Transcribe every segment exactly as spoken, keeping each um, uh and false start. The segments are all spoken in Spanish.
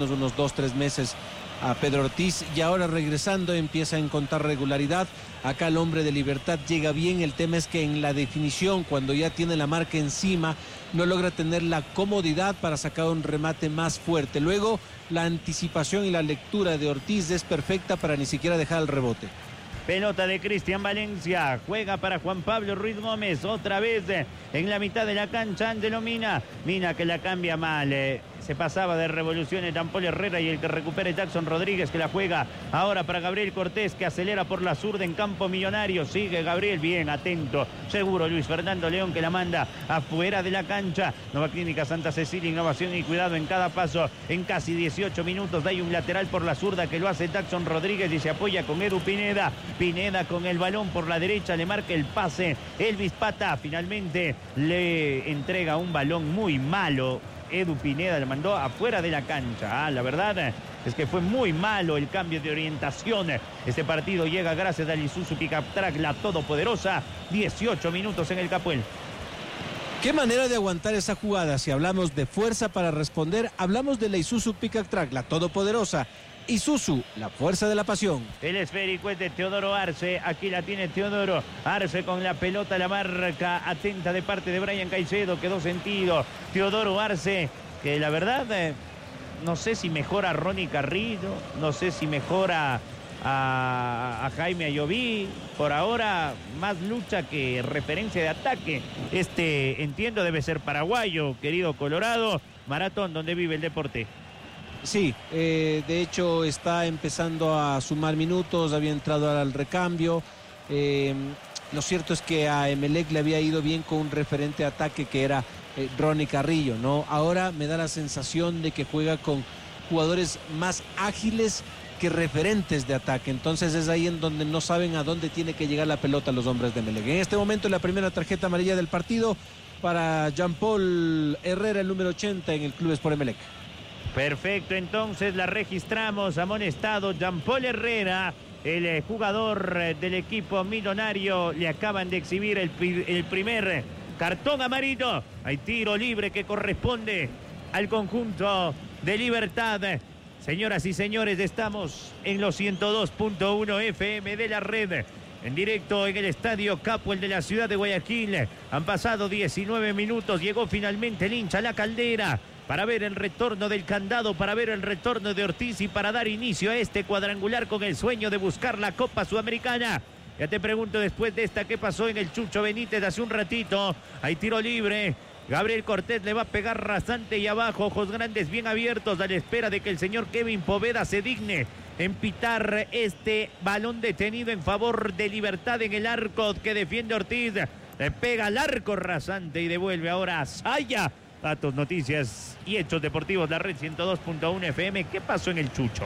unos dos, tres meses a Pedro Ortiz, y ahora regresando empieza a encontrar regularidad. Acá el hombre de Libertad llega bien. El tema es que en la definición, cuando ya tiene la marca encima, no logra tener la comodidad para sacar un remate más fuerte. Luego la anticipación y la lectura de Ortiz es perfecta para ni siquiera dejar el rebote. Pelota de Cristian Valencia, juega para Juan Pablo Ruiz Gómez, otra vez en la mitad de la cancha, Ángelo Mina, Mina que la cambia mal, eh. se pasaba de revoluciones Jean-Paul Herrera, y el que recupere Jackson Rodríguez, que la juega ahora para Gabriel Cortés, que acelera por la zurda en campo millonario. Sigue Gabriel, bien, atento, seguro Luis Fernando León, que la manda afuera de la cancha. Nueva Clínica Santa Cecilia, innovación y cuidado en cada paso. En casi dieciocho minutos hay un lateral por la zurda que lo hace Jackson Rodríguez y se apoya con Edu Pineda. Pineda con el balón por la derecha, le marca el pase Elvis Pata, finalmente le entrega un balón muy malo. Edu Pineda le mandó afuera de la cancha. Ah, la verdad es que fue muy malo el cambio de orientación. Este partido llega gracias al Isuzu Pickup Truck, la todopoderosa. dieciocho minutos en el Capuel. Qué manera de aguantar esa jugada. Si hablamos de fuerza para responder, hablamos de la Isuzu Pickup Truck, la todopoderosa. Isuzu, la fuerza de la pasión. El esférico es de Teodoro Arce. Aquí la tiene Teodoro Arce con la pelota, la marca atenta de parte de Brian Caicedo. Quedó sentido Teodoro Arce, que la verdad eh, no sé si mejora a Ronnie Carrillo, no sé si mejora a, a Jaime Ayoví. Por ahora más lucha que referencia de ataque. Este, entiendo, debe ser paraguayo, querido Colorado. Maratón, donde vive el deporte. Sí, eh, de hecho está empezando a sumar minutos, había entrado al recambio. Eh, lo cierto es que a Emelec le había ido bien con un referente de ataque que era eh, Ronnie Carrillo, ¿no? Ahora me da la sensación de que juega con jugadores más ágiles que referentes de ataque. Entonces es ahí en donde no saben a dónde tiene que llegar la pelota los hombres de Emelec. En este momento la primera tarjeta amarilla del partido para Jean-Paul Herrera, el número ochenta en el Club Sport Emelec. Perfecto, entonces la registramos. Amonestado Jean-Paul Herrera, el eh, jugador eh, del equipo millonario. Le acaban de exhibir el, el primer cartón amarillo. Hay tiro libre que corresponde al conjunto de Libertad. Señoras y señores, estamos en los ciento dos punto uno F M de la red, en directo en el Estadio Capuel de la ciudad de Guayaquil. Han pasado diecinueve minutos, llegó finalmente el hincha a la caldera para ver el retorno del candado, para ver el retorno de Ortiz y para dar inicio a este cuadrangular con el sueño de buscar la Copa Sudamericana. Ya te pregunto, después de esta, ¿qué pasó en el Chucho Benítez hace un ratito? Hay tiro libre. Gabriel Cortés le va a pegar rasante y abajo, ojos grandes bien abiertos a la espera de que el señor Kevin Poveda se digne en pitar este balón detenido en favor de Libertad en el arco que defiende Ortiz. Le pega al arco rasante y devuelve ahora a Saya. Datos, noticias y hechos deportivos, la red ciento dos punto uno F M. ¿Qué pasó en el Chucho?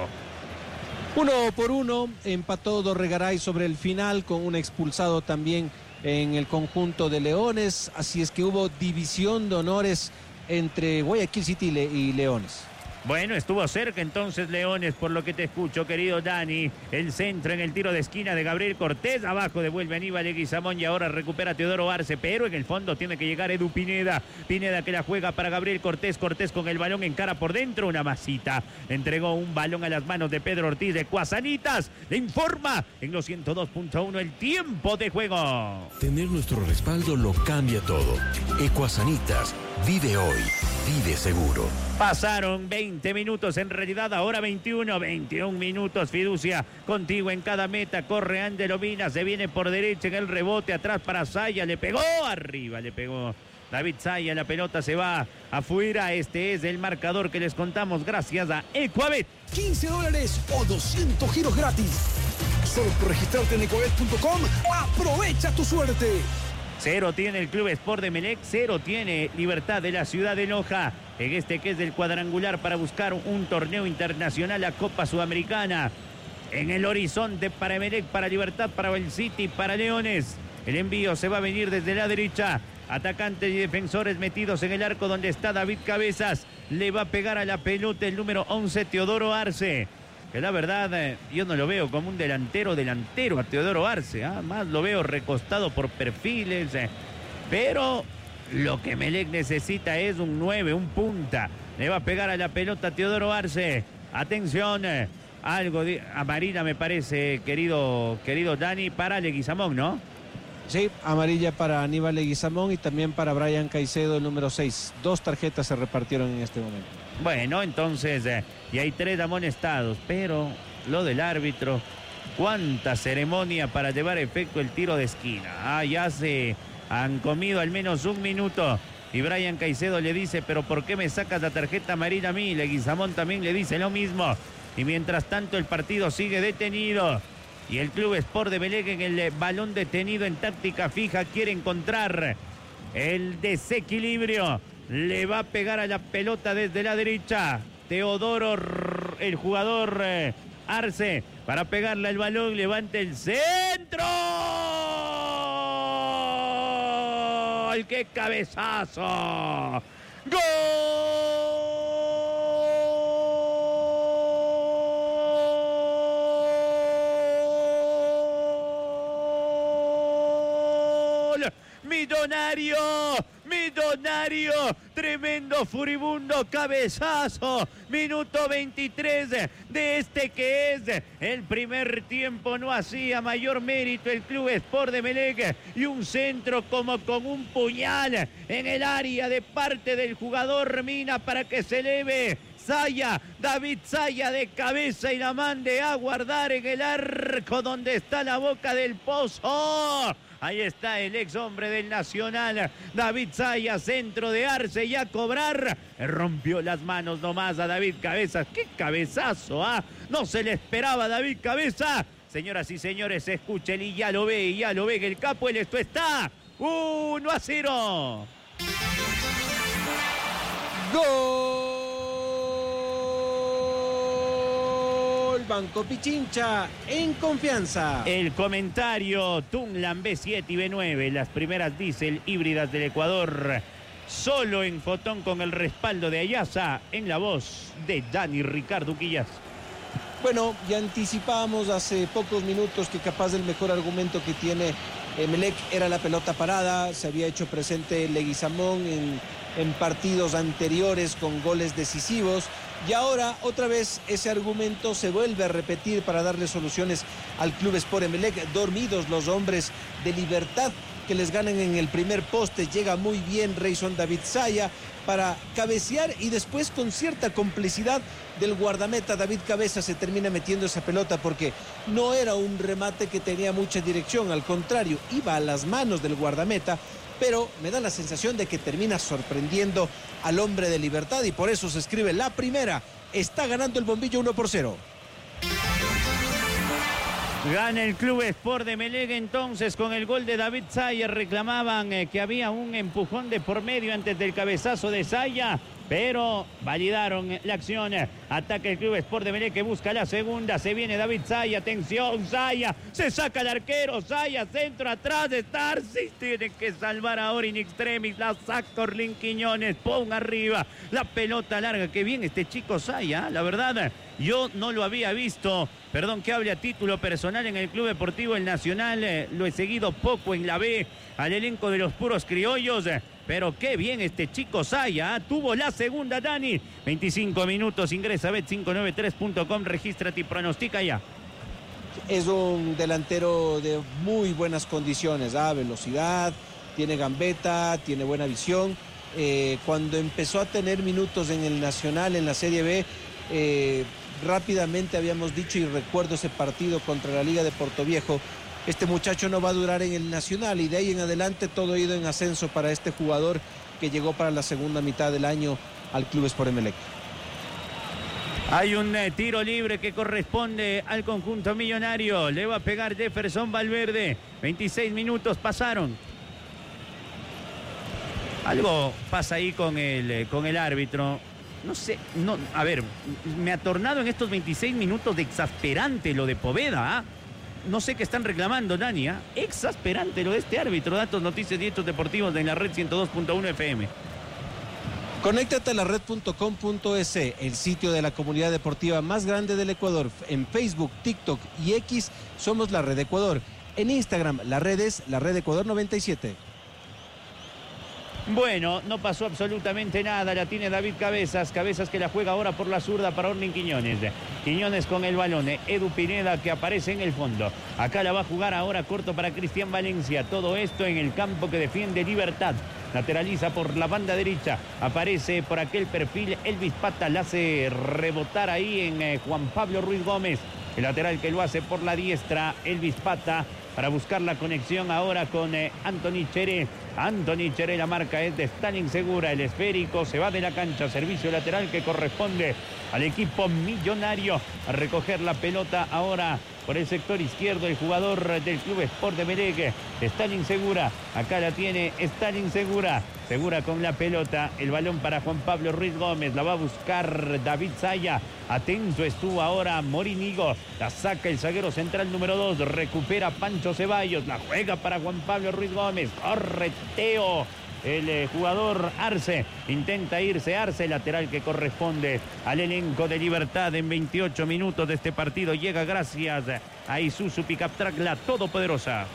Uno por uno, empató Dorregaray sobre el final con un expulsado también en el conjunto de Leones. Así es que hubo división de honores entre Guayaquil City y Leones. Bueno, estuvo cerca entonces Leones, por lo que te escucho, querido Dani. El centro en el tiro de esquina de Gabriel Cortés. Abajo devuelve Aníbal Leguizamón y ahora recupera Teodoro Arce. Pero en el fondo tiene que llegar Edu Pineda. Pineda que la juega para Gabriel Cortés. Cortés con el balón en cara por dentro. Una masita. Entregó un balón a las manos de Pedro Ortiz de Cuasanitas. Le informa en los ciento dos punto uno el tiempo de juego. Tener nuestro respaldo lo cambia todo. Ecuasanitas. Vive hoy. Vive seguro. Pasaron veinte minutos, en realidad ahora veintiuno, veintiún minutos. Fiducia contigo en cada meta. Corre Ángelo Mina, se viene por derecha en el rebote, atrás para Saya, le pegó, arriba le pegó David Saya, la pelota se va afuera. Este es el marcador que les contamos gracias a Ecuabet. quince dólares o doscientos giros gratis. Solo por registrarte en ecuabet punto com, aprovecha tu suerte. Cero tiene el Club Sport de Emelec, cero tiene Libertad de la ciudad de Loja. En este que es del cuadrangular para buscar un torneo internacional, la Copa Sudamericana. En el horizonte para Emelec, para Libertad, para el City, para Leones. El envío se va a venir desde la derecha. Atacantes y defensores metidos en el arco donde está David Cabezas. Le va a pegar a la pelota el número once, Teodoro Arce. Que la verdad, eh, yo no lo veo como un delantero delantero a Teodoro Arce. ¿eh? Más lo veo recostado por perfiles. Eh. Pero lo que Emelec necesita es un nueve, un punta. Le va a pegar a la pelota Teodoro Arce. Atención. Eh, algo de amarilla me parece, querido, querido Dani, para Leguizamón, ¿no? Sí, amarilla para Aníbal Leguizamón y también para Brian Caicedo, el número seis. Dos tarjetas se repartieron en este momento. Bueno, entonces, eh, y hay tres amonestados, pero lo del árbitro, cuánta ceremonia para llevar a efecto el tiro de esquina. Ah, ya se han comido al menos un minuto. Y Brian Caicedo le dice, pero ¿por qué me sacas la tarjeta amarilla a mí? Leguizamón también le dice lo mismo. Y mientras tanto el partido sigue detenido. Y el Club Sport de Emelec en el balón detenido en táctica fija quiere encontrar el desequilibrio. Le va a pegar a la pelota desde la derecha. Teodoro, el jugador eh, Arce, para pegarle al balón, levanta el centro. ¡Gol! ¡Qué cabezazo! ¡Gol! Millonario, Millonario, tremendo furibundo cabezazo, minuto veintitrés de este que es el primer tiempo. No hacía mayor mérito el Club Sport de Emelec y un centro como con un puñal en el área de parte del jugador Mina para que se eleve Zaya, David Zaya de cabeza y la mande a guardar en el arco donde está la boca del pozo. Ahí está el ex hombre del Nacional, David Zaya, centro de Arce y a cobrar. Rompió las manos nomás a David Cabeza. ¡Qué cabezazo! ¿ah? No se le esperaba a David Cabeza. Señoras y señores, escuchen y ya lo ve, y ya lo ve que el capo, el esto está. uno a cero. ¡Gol! Banco Pichincha en confianza. El comentario Tunlan B siete y B nueve, las primeras diésel híbridas del Ecuador, solo en Fotón con el respaldo de Ayasa, en la voz de Dani Ricardo Quillas. Bueno, ya anticipábamos hace pocos minutos que capaz el mejor argumento que tiene Emelec era la pelota parada. Se había hecho presente Leguizamón en, en partidos anteriores con goles decisivos. Y ahora otra vez ese argumento se vuelve a repetir para darle soluciones al Club Sport Emelec. Dormidos los hombres de Libertad que les ganan en el primer poste. Llega muy bien Rayson David Zaya para cabecear y después con cierta complicidad del guardameta David Cabeza se termina metiendo esa pelota porque no era un remate que tenía mucha dirección. Al contrario, iba a las manos del guardameta. Pero me da la sensación de que termina sorprendiendo al hombre de Libertad y por eso se escribe la primera. Está ganando el bombillo uno por cero. Gana el Club Sport de Emelec entonces con el gol de David Zaya. Reclamaban eh, que había un empujón de por medio antes del cabezazo de Zaya, pero validaron la acción. Ataca el Club Sport de Emelec que busca la segunda. Se viene David Zaya. Atención, Zaya. Se saca el arquero. Zaya, centro atrás de Tarsis. Tiene que salvar ahora in extremis. La saca Orlín Quiñones. Pon arriba. La pelota larga. Qué bien este chico Zaya. La verdad, yo no lo había visto. Perdón que hable a título personal en el Club Deportivo El Nacional. Eh, lo he seguido poco en la B. Al elenco de los puros criollos. Pero qué bien este chico Zaya, ¿eh? Tuvo la segunda, Dani. veinticinco minutos, ingresa a bet cinco nueve tres punto com, regístrate y pronostica ya. Es un delantero de muy buenas condiciones, ¿ah? Velocidad, tiene gambeta, tiene buena visión. Eh, cuando empezó a tener minutos en el Nacional, en la Serie B, eh, rápidamente habíamos dicho, y recuerdo ese partido contra la Liga de Portoviejo, este muchacho no va a durar en el Nacional y de ahí en adelante todo ha ido en ascenso para este jugador que llegó para la segunda mitad del año al Club Sport Emelec. Hay un eh, tiro libre que corresponde al conjunto millonario. Le va a pegar Jefferson Valverde. veintiséis minutos pasaron. Algo pasa ahí con el, eh, con el árbitro. No sé, no, a ver, me ha tornado en estos veintiséis minutos de exasperante lo de Poveda, ¿ah? No sé qué están reclamando, Dani, ¿eh? Exasperante lo de este árbitro. Datos, noticias y hechos deportivos en la red ciento dos punto uno F M. Conéctate a la red punto com punto es, el sitio de la comunidad deportiva más grande del Ecuador. En Facebook, TikTok y X somos la Red Ecuador. En Instagram, la red es la Red Ecuador noventa y siete. Bueno, no pasó absolutamente nada, la tiene David Cabezas, Cabezas que la juega ahora por la zurda para Orlin Quiñones. Quiñones con el balón, Edu Pineda que aparece en el fondo. Acá la va a jugar ahora corto para Cristian Valencia, todo esto en el campo que defiende Libertad. Lateraliza por la banda derecha, aparece por aquel perfil Elvis Pata, la hace rebotar ahí en eh, Juan Pablo Ruiz Gómez. El lateral que lo hace por la diestra, Elvis Pata, para buscar la conexión ahora con eh, Anthony Cheré. Anthony Cheré, la marca es de Stalin Segura, el esférico se va de la cancha, servicio lateral que corresponde al equipo millonario. A recoger la pelota ahora por el sector izquierdo el jugador del Club Sport de Emelec, Stalin Segura. Acá la tiene Stalin Segura. Segura con la pelota, el balón para Juan Pablo Ruiz Gómez, la va a buscar David Zaya. Atento estuvo ahora Morinigo, la saca el zaguero central número dos, recupera Pancho Ceballos, la juega para Juan Pablo Ruiz Gómez, corre Teo. El eh, jugador Arce, intenta irse Arce, lateral que corresponde al elenco de Libertad en veintiocho minutos de este partido. Llega gracias a Isuzu Pickup Truck, la todopoderosa.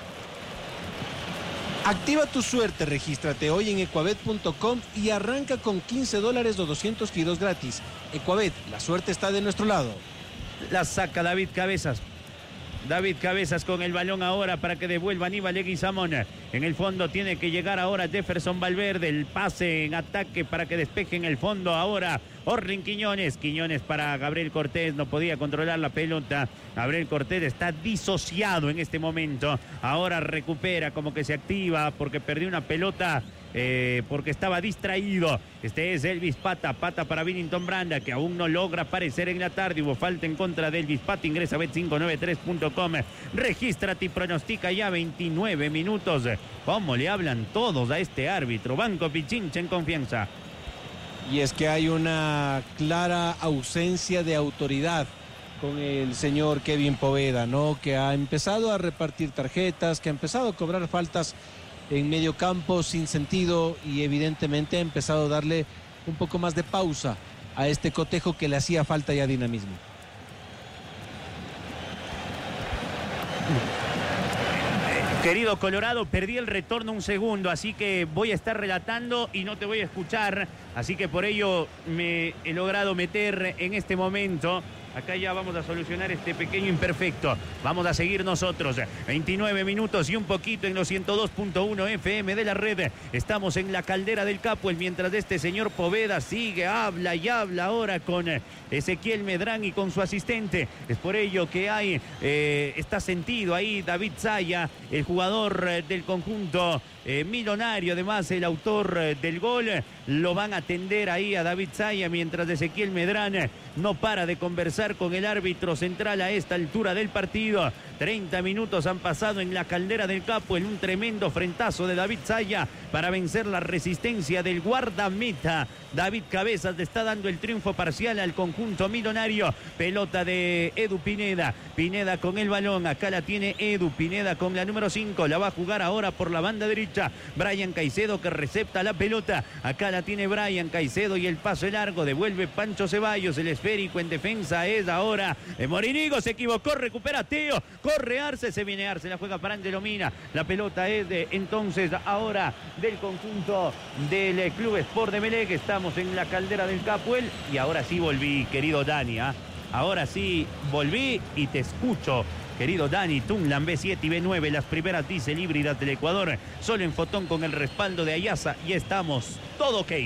Activa tu suerte, regístrate hoy en ecuabet punto com y arranca con quince dólares o doscientos giros gratis. Ecuabet, la suerte está de nuestro lado. La saca David Cabezas. David Cabezas con el balón ahora para que devuelva Aníbal Leguizamón. En el fondo tiene que llegar ahora Jefferson Valverde. El pase en ataque para que despeje en el fondo ahora Orlin Quiñones. Quiñones para Gabriel Cortés. No podía controlar la pelota. Gabriel Cortés está disociado en este momento. Ahora recupera, como que se activa porque perdió una pelota. Eh, porque estaba distraído. Este es Elvis Pata, Pata para Binnington Branda, que aún no logra aparecer en la tarde. Hubo falta en contra de Elvis Pata. Ingresa a bet cinco noventa y tres punto com. Regístrate y pronostica ya veintinueve minutos. ¿Cómo le hablan todos a este árbitro? Banco Pichincha en confianza. Y es que hay una clara ausencia de autoridad con el señor Kevin Poveda, ¿no? Que ha empezado a repartir tarjetas, que ha empezado a cobrar faltas en medio campo sin sentido y evidentemente ha empezado a darle un poco más de pausa a este cotejo que le hacía falta ya dinamismo. Querido Colorado, perdí el retorno un segundo, así que voy a estar relatando y no te voy a escuchar, así que por ello me he logrado meter en este momento. Acá ya vamos a solucionar este pequeño imperfecto. Vamos a seguir nosotros. veintinueve minutos y un poquito en los ciento dos punto uno F M de la red. Estamos en la caldera del Capuel, mientras este señor Poveda sigue, habla y habla ahora con Ezequiel Medrán y con su asistente. Es por ello que hay, eh, está sentido ahí David Zaya, el jugador eh, del conjunto eh, millonario, además el autor eh, del gol. Lo van a atender ahí a David Zaya, mientras Ezequiel Medrán eh, no para de conversar con el árbitro central a esta altura del partido. treinta minutos han pasado en la caldera del Capo, en un tremendo frentazo de David Zaya para vencer la resistencia del guardameta. David Cabezas le está dando el triunfo parcial al conjunto millonario. Pelota de Edu Pineda. Pineda con el balón. Acá la tiene Edu Pineda con la número cinco. La va a jugar ahora por la banda derecha. Brian Caicedo que recepta la pelota. Acá la tiene Brian Caicedo y el pase largo. Devuelve Pancho Ceballos. El esférico en defensa es ahora de Morinigo. Se equivocó. Recupera Teo. Corre Arce. Se viene Arce. La juega para Angelo Mina. La pelota es de entonces ahora del conjunto del Club Sport de Emelec. Estamos en la caldera del Capuel y ahora sí volví, querido Dani, ¿eh? Ahora sí volví y te escucho, querido Dani. Tunlan B siete y B nueve, las primeras diésel híbridas del Ecuador, solo en Fotón con el respaldo de Ayasa y estamos todo ok.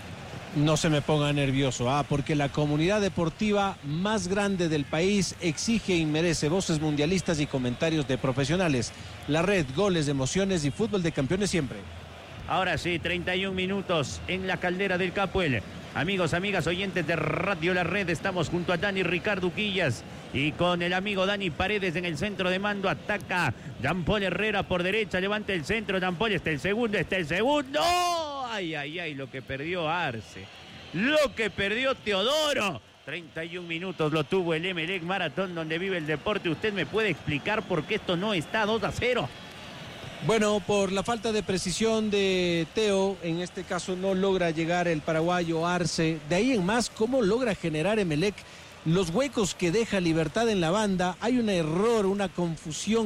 No se me ponga nervioso, ah, porque la comunidad deportiva más grande del país exige y merece voces mundialistas y comentarios de profesionales. La red, goles, emociones y fútbol de campeones siempre. Ahora sí, treinta y un minutos en la caldera del Capuel. Amigos, amigas, oyentes de Radio La Red, estamos junto a Dani Ricardo Quillas y con el amigo Dani Paredes en el centro de mando. Ataca Jean-Paul Herrera por derecha, levanta el centro, Jean-Paul, está el segundo, está el segundo. Ay, ay, ay, lo que perdió Arce, lo que perdió Teodoro. treinta y un minutos lo tuvo el Emelec Maratón, donde vive el deporte. ¿Usted me puede explicar por qué esto no está dos a cero? Bueno, por la falta de precisión de Teo, en este caso no logra llegar el paraguayo Arce. De ahí en más, ¿cómo logra generar Emelec los huecos que deja Libertad en la banda? Hay un error, una confusión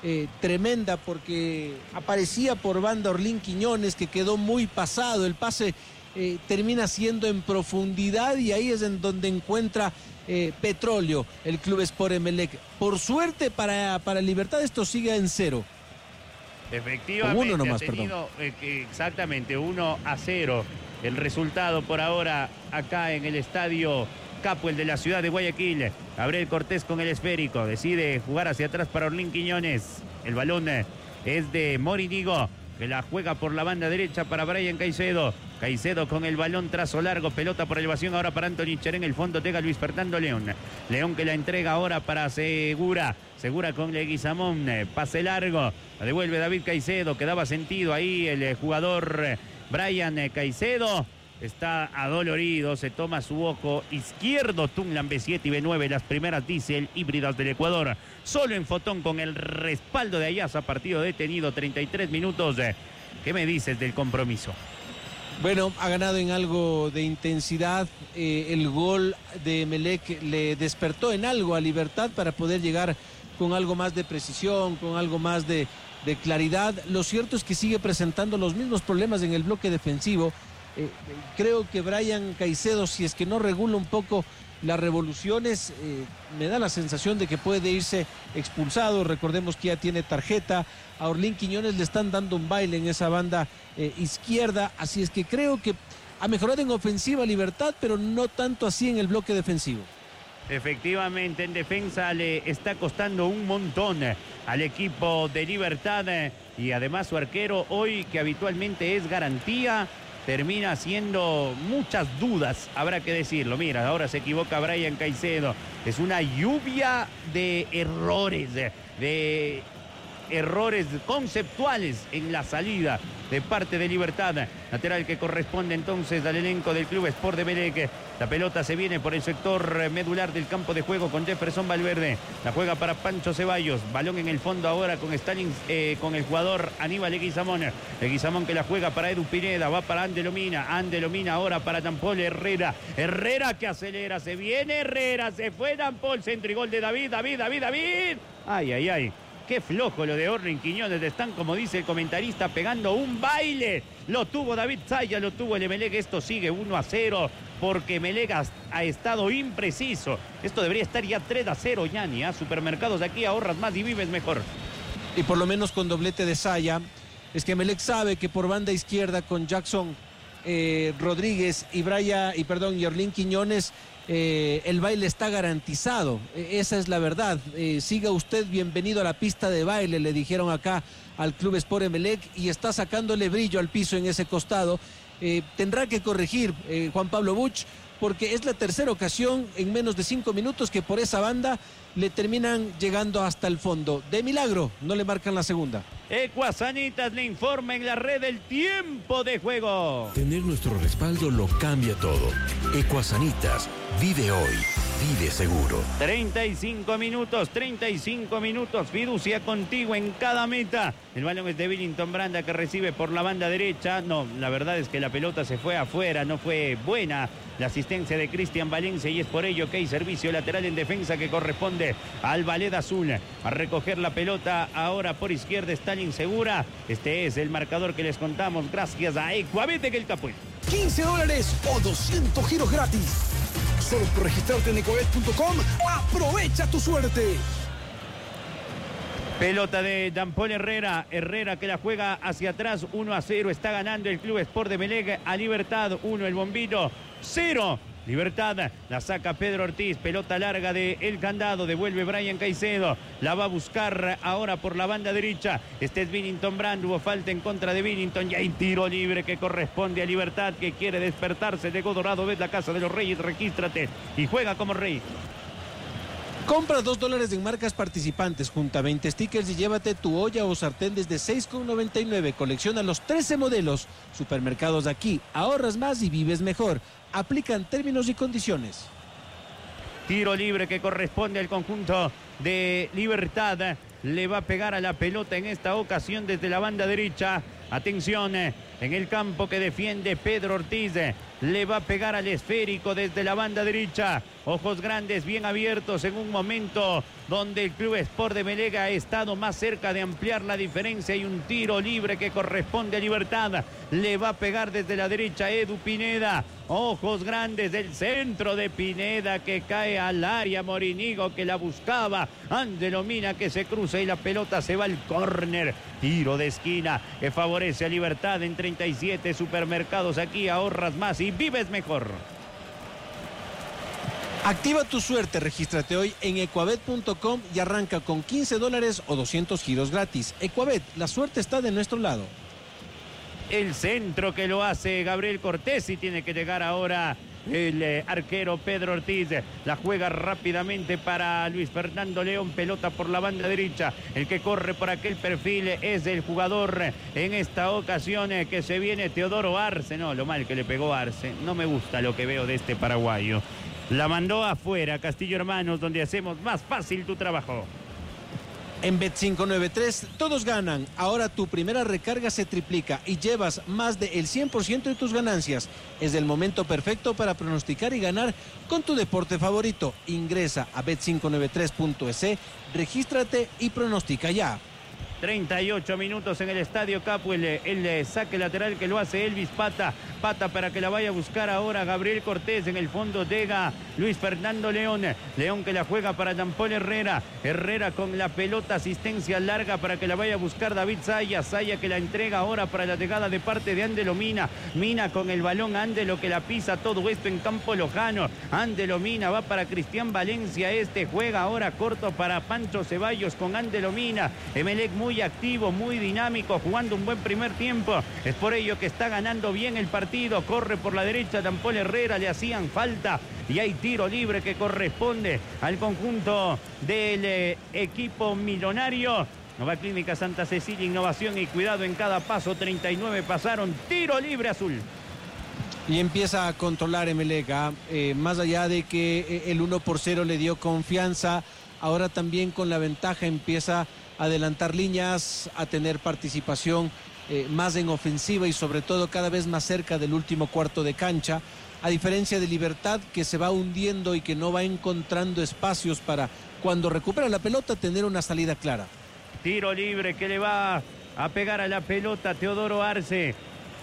eh, tremenda porque aparecía por banda Orlín Quiñones, que quedó muy pasado. El pase eh, termina siendo en profundidad y ahí es en donde encuentra eh, petróleo el Club Sport Emelec. Por suerte para, para Libertad esto sigue en cero. Efectivamente, uno nomás, ha tenido eh, exactamente uno a cero el resultado por ahora acá en el estadio Capuel de la ciudad de Guayaquil. Gabriel Cortés con el esférico, decide jugar hacia atrás para Orlín Quiñones. El balón es de Morinigo, que la juega por la banda derecha para Brian Caicedo. Caicedo con el balón, trazo largo, pelota por elevación ahora para Anthony Cheré. En el fondo llega Luis Fernando León. León que la entrega ahora para Segura. Segura con Leguizamón, pase largo, la devuelve David Caicedo, que daba sentido ahí el jugador Brian Caicedo. Está adolorido, se toma su ojo izquierdo. Tunglan B siete y B nueve, las primeras diésel híbridas del Ecuador. Solo en Fotón con el respaldo de Ayaza, partido detenido, treinta y tres minutos. ¿Qué me dices del compromiso? Bueno, ha ganado en algo de intensidad. Eh, el gol de Emelec le despertó en algo a Libertad para poder llegar con algo más de precisión, con algo más de, de claridad. Lo cierto es que sigue presentando los mismos problemas en el bloque defensivo. Eh, creo que Brian Caicedo, si es que no regula un poco las revoluciones, eh, me da la sensación de que puede irse expulsado. Recordemos que ya tiene tarjeta. A Orlín Quiñones le están dando un baile en esa banda eh, izquierda, así es que creo que ha mejorado en ofensiva Libertad, pero no tanto así en el bloque defensivo. Efectivamente, en defensa le está costando un montón al equipo de Libertad, y además su arquero hoy, que habitualmente es garantía, termina haciendo muchas dudas, habrá que decirlo. Mira, ahora se equivoca Brian Caicedo. Es una lluvia de errores, de errores conceptuales en la salida de parte de Libertad. Lateral que corresponde entonces al elenco del Club Sport de Emelec. La pelota se viene por el sector medular del campo de juego con Jefferson Valverde. La juega para Pancho Ceballos. Balón en el fondo ahora con Stalin, eh, con el jugador Aníbal Leguizamón. Leguizamón que la juega para Edu Pineda. Va para Andelo Mina. Andelo Mina ahora para Tampol Herrera. Herrera que acelera. Se viene Herrera. Se fue Tampol. Centro y gol de David. David, David, David. Ay, ay, ay. Qué flojo lo de Orlín Quiñones. Están, como dice el comentarista, pegando un baile. Lo tuvo David Zaya, lo tuvo el Emelec. Esto sigue uno a cero porque Emelec ha, ha estado impreciso. Esto debería estar ya tres a cero, Yanni. ¿eh? Supermercados, aquí ahorras más y vives mejor. Y por lo menos con doblete de Zaya. Es que Emelec sabe que por banda izquierda con Jackson eh, Rodríguez y Brian, y perdón, y Orlín Quiñones, Eh, el baile está garantizado. Eh, esa es la verdad. Eh, siga usted bienvenido a la pista de baile, le dijeron acá al Club Sport Emelec, y está sacándole brillo al piso en ese costado. Eh, tendrá que corregir eh, Juan Pablo Buch, porque es la tercera ocasión en menos de cinco minutos que por esa banda le terminan llegando hasta el fondo. De milagro no le marcan la segunda. Ecuasanitas le informa en la red el tiempo de juego. Tener nuestro respaldo lo cambia todo. Ecuasanitas, vive hoy, vive seguro. treinta y cinco minutos, treinta y cinco minutos, fiducia contigo en cada meta. El balón es de Billington Branda, que recibe por la banda derecha. No, la verdad es que la pelota se fue afuera, no fue buena la asistencia de Cristian Valencia, y es por ello que hay servicio lateral en defensa que corresponde al Ballet Azul. A recoger la pelota ahora por izquierda Stalin Segura. Este es el marcador que les contamos gracias a Ecuavete, que el Capuel. quince dólares o doscientos giros gratis. Solo por registrarte en ecuabet punto com, aprovecha tu suerte. Pelota de Jean-Paul Herrera. Herrera que la juega hacia atrás. uno a cero. Está ganando el Club Sport de Emelec a Libertad. uno el Bombito. cero. Libertad. La saca Pedro Ortiz. Pelota larga de El Candado. Devuelve Brian Caicedo. La va a buscar ahora por la banda derecha. Este es Billington Brand. Hubo falta en contra de Billington. Y hay tiro libre que corresponde a Libertad, que quiere despertarse. Llegó Dorado. Ves la casa de los Reyes. Regístrate y juega como rey. Compra dos dólares en marcas participantes, junta veinte stickers y llévate tu olla o sartén desde seis con noventa y nueve. Colecciona los trece modelos. Supermercados aquí. Ahorras más y vives mejor. Aplican términos y condiciones. Tiro libre que corresponde al conjunto de Libertad. Le va a pegar a la pelota en esta ocasión desde la banda derecha. Atención en el campo que defiende Pedro Ortiz. le va a pegar al esférico desde la banda derecha. Ojos grandes, bien abiertos en un momento donde el Club Sport de Emelec ha estado más cerca de ampliar la diferencia. Hay un tiro libre que corresponde a Libertad. Le va a pegar desde la derecha Edu Pineda. Ojos grandes del centro de Pineda que cae al área. Morinigo que la buscaba. Ángelo Mina que se cruza y la pelota se va al córner. Tiro de esquina que favorece a Libertad. En treinta y siete supermercados aquí ahorras más y vives mejor. Activa tu suerte, regístrate hoy en ecuabet punto com y arranca con quince dólares o doscientos giros gratis. Ecuabet, la suerte está de nuestro lado. El centro que lo hace Gabriel Cortés y tiene que llegar ahora el eh, arquero Pedro Ortiz. La juega rápidamente para Luis Fernando León. Pelota por la banda derecha. El que corre por aquel perfil es el jugador en esta ocasión eh, que se viene Teodoro Arce. No, lo mal que le pegó Arce. No me gusta lo que veo de este paraguayo. La mandó afuera, Castillo Hermanos, donde hacemos más fácil tu trabajo. En Bet cinco noventa y tres todos ganan. Ahora tu primera recarga se triplica y llevas más del cien por ciento de tus ganancias. Es el momento perfecto para pronosticar y ganar con tu deporte favorito. Ingresa a bet cinco noventa y tres punto es, regístrate y pronostica ya. treinta y ocho minutos en el Estadio Capu, el, el saque lateral que lo hace Elvis Pata, Pata para que la vaya a buscar ahora Gabriel Cortés. En el fondo llega Luis Fernando León, León que la juega para Jean-Paul Herrera, Herrera con la pelota, asistencia larga para que la vaya a buscar David Zaya, Zaya que la entrega ahora para la llegada de parte de Ángelo Mina, Mina con el balón, Ángelo que la pisa, todo esto en campo lojano, Ángelo Mina va para Cristian Valencia, este juega ahora corto para Pancho Ceballos con Ángelo Mina. Emelec muy Muy activo, muy dinámico, jugando un buen primer tiempo. Es por ello que está ganando bien el partido. Corre por la derecha Jean-Paul Herrera, le hacían falta. Y hay tiro libre que corresponde al conjunto del eh, equipo millonario. Nueva Clínica Santa Cecilia, innovación y cuidado en cada paso. treinta y nueve pasaron, tiro libre azul. Y empieza a controlar Emelec, eh, más allá de que eh, el uno por cero le dio confianza. Ahora también con la ventaja empieza a adelantar líneas, a tener participación eh, más en ofensiva y sobre todo cada vez más cerca del último cuarto de cancha, a diferencia de Libertad que se va hundiendo y que no va encontrando espacios para cuando recupera la pelota tener una salida clara. Tiro libre que le va a pegar a la pelota Teodoro Arce.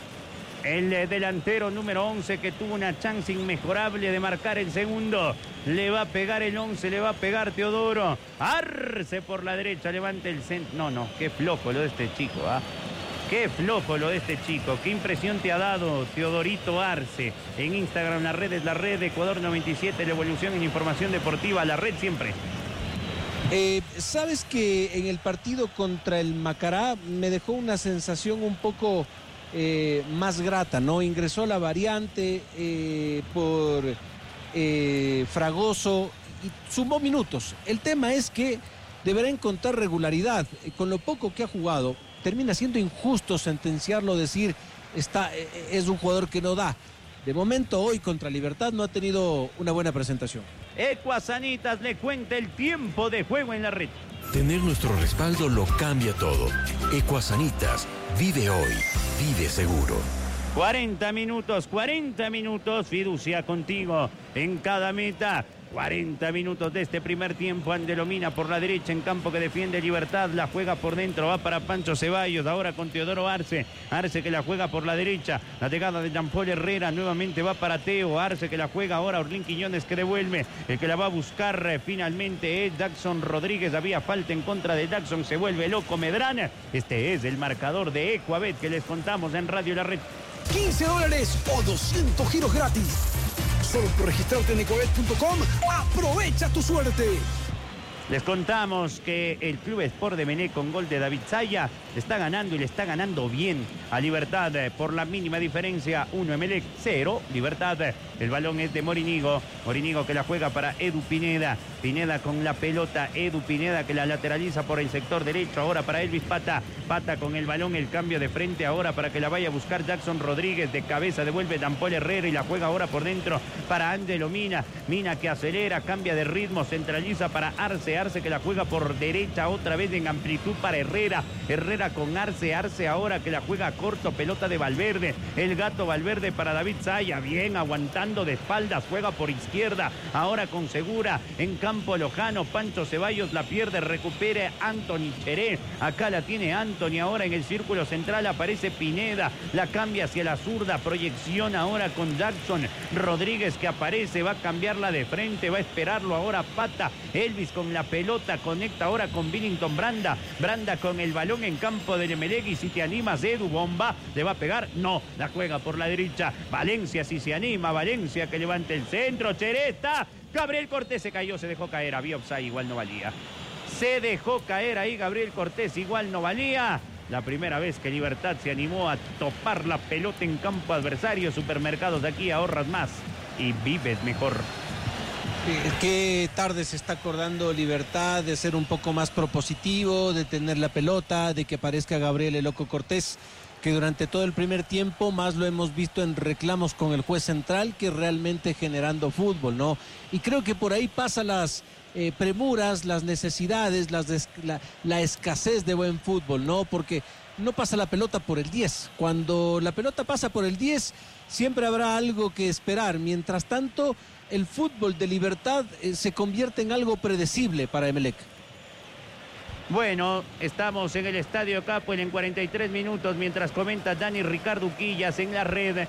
El delantero número once que tuvo una chance inmejorable de marcar el segundo. Le va a pegar el once, le va a pegar Teodoro. Arce por la derecha, levanta el centro. No, no, qué flojo lo de este chico, ¿ah? Qué flojo lo de este chico. Qué impresión te ha dado Teodorito Arce. En Instagram, la red es la red. Ecuador noventa y siete, la evolución en información deportiva. La red siempre. Eh, Sabes que en el partido contra el Macará me dejó una sensación un poco... Eh, más grata, ¿no? Ingresó la variante eh, por eh, Fragoso y sumó minutos. El tema es que deberá encontrar regularidad. Eh, con lo poco que ha jugado, termina siendo injusto sentenciarlo, decir, está, eh, es un jugador que no da. De momento, hoy contra Libertad no ha tenido una buena presentación. Ecuasanitas le cuenta el tiempo de juego en la red. Tener nuestro respaldo lo cambia todo. Ecuasanitas, vive hoy, vive seguro. cuarenta minutos, cuarenta minutos, fiducia contigo en cada meta. cuarenta minutos de este primer tiempo. Ángelo Mina por la derecha en campo que defiende Libertad. La juega por dentro, va para Pancho Ceballos. Ahora con Teodoro Arce. Arce que la juega por la derecha. La llegada de Jean-Paul Herrera nuevamente va para Teo. Arce que la juega ahora. Orlín Quiñones que devuelve. El que la va a buscar eh, finalmente es Jackson Rodríguez. Había falta en contra de Jackson. Se vuelve loco Medrana. Este es el marcador de Ecuabet que les contamos en Radio La Red. quince dólares o doscientos giros gratis. Solo por registrarte en ecuabet punto com, aprovecha tu suerte. Les contamos que el Club Sport de Emelec con gol de David Zaya está ganando y le está ganando bien a Libertad por la mínima diferencia. uno Emelec, cero Libertad. El balón es de Morinigo. Morinigo que la juega para Edu Pineda. Pineda con la pelota. Edu Pineda que la lateraliza por el sector derecho. Ahora para Elvis Pata. Pata con el balón. El cambio de frente ahora para que la vaya a buscar Jackson Rodríguez. De cabeza devuelve Jean-Paul Herrera y la juega ahora por dentro para Ángelo Mina. Mina que acelera, cambia de ritmo, centraliza para Arce. Arce que la juega por derecha, otra vez en amplitud para Herrera. Herrera con Arce, Arce ahora que la juega corto, pelota de Valverde. El gato Valverde para David Zaya, bien aguantando de espaldas, juega por izquierda. Ahora con Segura en campo lojano. Pancho Ceballos la pierde, recupere Anthony Cheré. Acá la tiene Anthony, ahora en el círculo central aparece Pineda. La cambia hacia la zurda, proyección ahora con Jackson Rodríguez que aparece, va a cambiarla de frente, va a esperarlo ahora Pata. Elvis con la pelota, conecta ahora con Billington Branda. Branda con el balón en campo del Emelec y si te animas, Edu Bomba, ¿le va a pegar? No, la juega por la derecha. Valencia si se anima, Valencia que levante el centro, Cheresta. Gabriel Cortés se cayó, se dejó caer, había offside, igual no valía. Se dejó caer ahí Gabriel Cortés, igual no valía. La primera vez que Libertad se animó a topar la pelota en campo adversario. Supermercados de aquí, ahorras más y vives mejor. Qué tarde se está acordando Libertad de ser un poco más propositivo, de tener la pelota, de que aparezca Gabriel el Loco Cortés, que durante todo el primer tiempo más lo hemos visto en reclamos con el juez central que realmente generando fútbol, ¿no? Y creo que por ahí pasa las eh, premuras, las necesidades, las des la, la escasez de buen fútbol, ¿no? Porque no pasa la pelota por el diez. Cuando la pelota pasa por el diez, siempre habrá algo que esperar. Mientras tanto, el fútbol de Libertad eh, se convierte en algo predecible para Emelec. Bueno, estamos en el Estadio Capuel en cuarenta y tres minutos, mientras comenta Dani Ricardo Quillas en la red.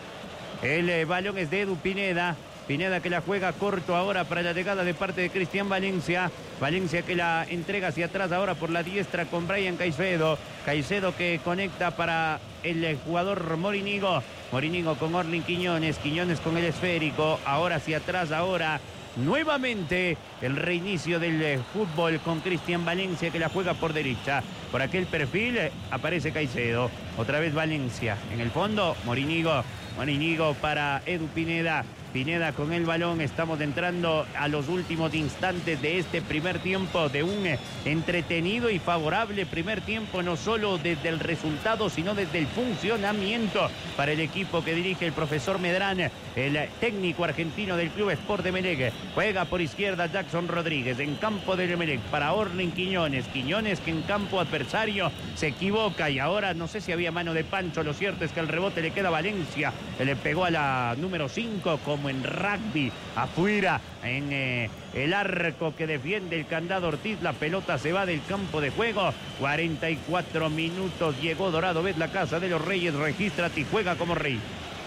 El eh, balón es de Edu Pineda. Pineda que la juega corto ahora para la llegada de parte de Cristian Valencia. Valencia que la entrega hacia atrás ahora por la diestra con Brian Caicedo. Caicedo que conecta para el jugador Morinigo. Morinigo con Orlin Quiñones. Quiñones con el esférico. Ahora hacia atrás ahora. Nuevamente el reinicio del fútbol con Cristian Valencia que la juega por derecha. Por aquel perfil aparece Caicedo. Otra vez Valencia. En el fondo Morinigo. Morinigo para Edu Pineda. Pineda con el balón. Estamos entrando a los últimos instantes de este primer tiempo, de un entretenido y favorable primer tiempo, no solo desde el resultado, sino desde el funcionamiento para el equipo que dirige el profesor Medrán, el técnico argentino del Club Sport de Emelec. Juega por izquierda Jackson Rodríguez en campo del Emelec para Orlin Quiñones. Quiñones que en campo adversario se equivoca y ahora no sé si había mano de Pancho. Lo cierto es que el rebote le queda a Valencia. Le pegó a la número cinco como en rugby, afuera en eh, el arco que defiende el Candado Ortiz. La pelota se va del campo de juego. cuarenta y cuatro minutos. Llegó Dorado Bet, la casa de los Reyes. Regístrate y juega como rey.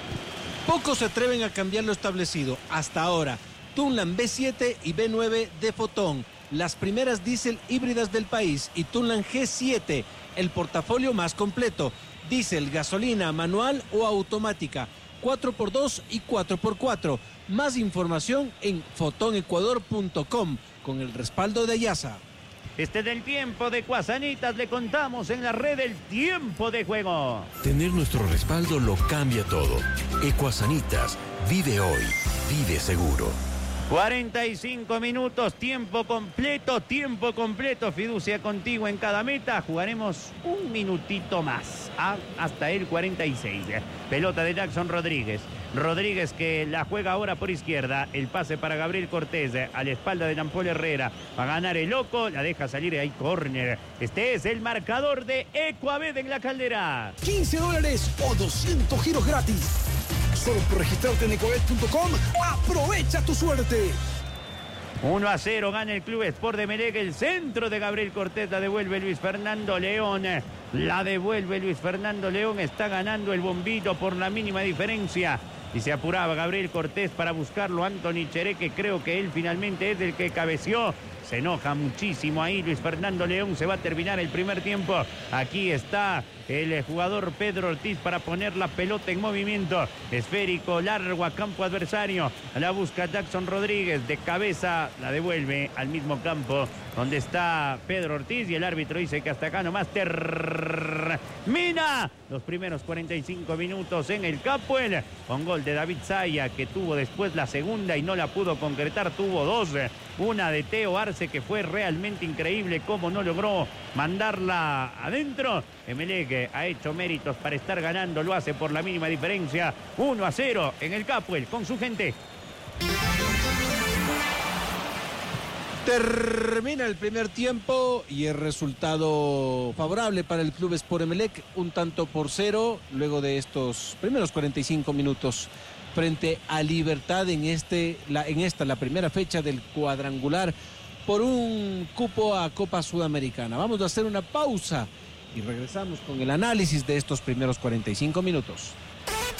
Pocos se atreven a cambiar lo establecido hasta ahora. Tunland B siete y B nueve de Fotón, las primeras diésel híbridas del país, y Tunland G siete, el portafolio más completo. Diésel, gasolina, manual o automática, cuatro por dos y cuatro por cuatro. Más información en fotón ecuador punto com con el respaldo de Ayasa. Este es el tiempo de Cuasanitas. Le contamos en la red el tiempo de juego. Tener nuestro respaldo lo cambia todo. Ecuasanitas, vive hoy, vive seguro. cuarenta y cinco minutos, tiempo completo, tiempo completo. Fiducia contigo en cada meta. Jugaremos un minutito más, ¿ah? Hasta el cuarenta y seis. Pelota de Jackson Rodríguez. Rodríguez que la juega ahora por izquierda. El pase para Gabriel Cortés a la espalda de Jean-Paul Herrera. Va a ganar el Loco, la deja salir ahí, córner. Este es el marcador de Ecuaved en la Caldera. quince dólares o doscientos giros gratis. Solo por registrarte en ecuaved punto com, aprovecha tu suerte. uno a cero gana el Club Sport de Emelec. El centro de Gabriel Cortés la devuelve Luis Fernando León. La devuelve Luis Fernando León. Está ganando el bombito por la mínima diferencia. Y se apuraba Gabriel Cortés para buscarlo Anthony Cheré, que creo que él finalmente es el que cabeció. Se enoja muchísimo ahí Luis Fernando León. Se va a terminar el primer tiempo. Aquí está el jugador Pedro Ortiz para poner la pelota en movimiento. Esférico, largo a campo adversario. La busca Jackson Rodríguez. De cabeza la devuelve al mismo campo donde está Pedro Ortiz. Y el árbitro dice que hasta acá nomás termina los primeros cuarenta y cinco minutos en el Capuel. Con gol de David Zaya, que tuvo después la segunda y no la pudo concretar. Tuvo dos. Una de Teo Arce, que fue realmente increíble cómo no logró mandarla adentro. Emelec ha hecho méritos para estar ganando, lo hace por la mínima diferencia. uno a cero en el Capuel con su gente. Termina el primer tiempo y el resultado favorable para el Club Sport Emelec, un tanto por cero, luego de estos primeros cuarenta y cinco minutos frente a Libertad en, este, la, en esta, la primera fecha del cuadrangular por un cupo a Copa Sudamericana. Vamos a hacer una pausa y regresamos con el análisis de estos primeros cuarenta y cinco minutos.